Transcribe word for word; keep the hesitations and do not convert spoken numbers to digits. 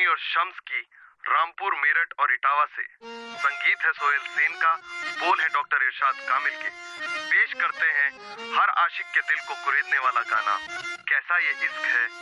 रोशनी और शम्स की, रामपुर, मेरठ और इटावा से। संगीत है सोहेल सेन का, बोल है डॉक्टर इरशाद कामिल के। पेश करते हैं हर आशिक के दिल को कुरेदने वाला गाना, कैसा ये इश्क है